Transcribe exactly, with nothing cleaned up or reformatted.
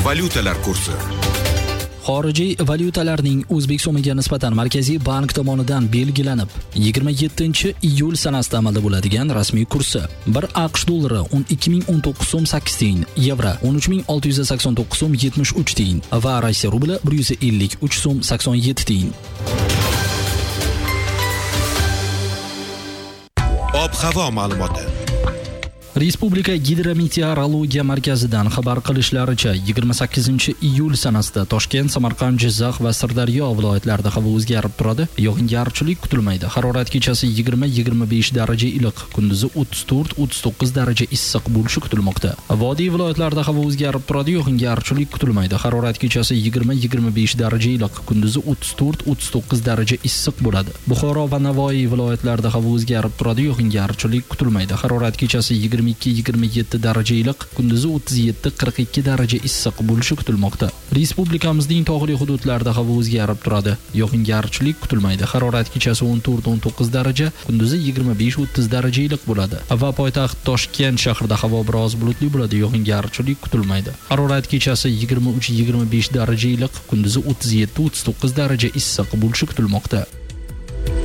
Valyutalar kursi. Xorijiy valyutalarning O'zbek so'miga nisbatan Markaziy bank tomonidan belgilanib, yigirma yettinchi iyul sanasida amalda bo'ladigan rasmiy kursi: bir AQSh dollari o'n ikki ming o'n to'qqiz so'm sakkiz tiyin, yevro o'n uch ming olti yuz sakson to'qqiz so'm yetmish uch tiyin va Rossiya rubli bir yuz ellik uch so'm sakson yetti tiyin. Ob-havo ma'lumoti. Respublika Gidrometeorologiya markazidan xabar qilishlaricha, yigirma sakkizinchi iyul sanasida Toshkent, Samarqand, Jizzax va Sirdaryo viloyatlarida havo o'zgarib turadi. Yog'ingarchilik kutilmaydi. Harorat kechasi yigirma yigirma besh daraja iliq, kunduzi o'ttiz to'rt o'ttiz to'qqiz daraja issiq bo'lishi kutilmoqda. Vodiy viloyatlarida havo o'zgarib turadi. Yog'ingarchilik kutilmaydi. Harorat kechasi yigirma yigirma besh daraja iliq, kunduzi o'ttiz to'rt o'ttiz to'qqiz daraja issiq bo'ladi. Buxoro va Navoiy viloyatlarida havo o'zgarib turadi. Yog'ingarchilik kutilmaydi. Harorat kechasi yigirma ikki yigirma yetti daraja iliq, kunduzi o'ttiz yetti qirq ikki daraja issiq bo'lishi kutilmoqda. Respublikamizning tog'li hududlarida havo o'zgarib turadi. Yog'ingarchilik kutilmaydi. Harorat kechasi o'n to'rt o'n to'qqiz daraja, kunduzi yigirma besh o'ttiz daraja iliq bo'ladi. Va poytaxt Toshkent shahrida havo biroz bulutli bo'ladi. Yog'ingarchilik kutilmaydi. Harorat kechasi yigirma uch yigirma besh daraja iliq, kunduzi o'ttiz yetti o'ttiz to'qqiz daraja issiq bo'lishi kutilmoqda.